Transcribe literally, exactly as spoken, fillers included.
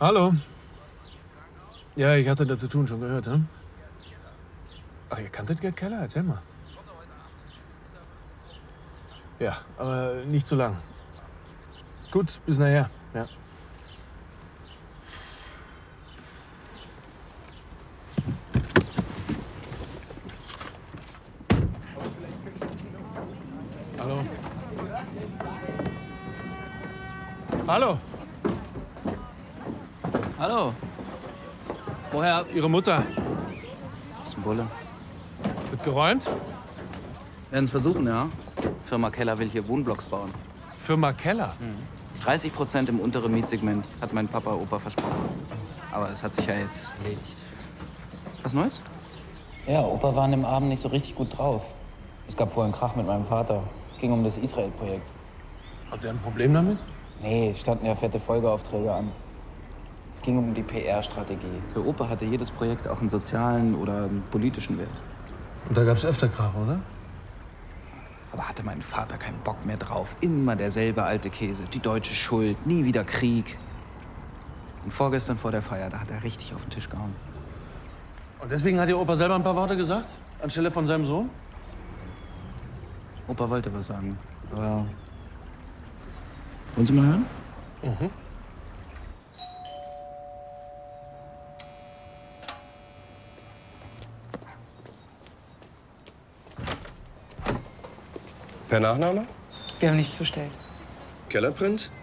Hallo. Ja, ich hatte da zu tun, schon gehört, hm? Ach, ihr kanntet Gerd Keller? Erzähl mal. Ja, aber nicht zu lang. Gut, bis nachher, ja. Hallo. Hallo. Hallo. Woher? Ihre Mutter. Das ist ein Bulle. Wird geräumt? Werden es versuchen, ja. Firma Keller will hier Wohnblocks bauen. Firma Keller? Mhm. dreißig Prozent im unteren Mietsegment hat mein Papa Opa versprochen. Aber das hat sich ja jetzt erledigt. Was Neues? Ja, Opa war an dem Abend nicht so richtig gut drauf. Es gab vorher einen Krach mit meinem Vater. Ging um das Israel-Projekt. Habt ihr ein Problem damit? Nee, standen ja fette Folgeaufträge an. Es ging um die P R-Strategie. Für Opa hatte jedes Projekt auch einen sozialen oder einen politischen Wert. Und da gab's öfter Krach, oder? Aber hatte mein Vater keinen Bock mehr drauf. Immer derselbe alte Käse. Die deutsche Schuld, nie wieder Krieg. Und vorgestern vor der Feier, da hat er richtig auf den Tisch gehauen. Und deswegen hat Ihr Opa selber ein paar Worte gesagt? Anstelle von seinem Sohn? Opa wollte was sagen, aber... Wollen Sie mal hören? Mhm. Per Nachname? Wir haben nichts bestellt. Kellerprint?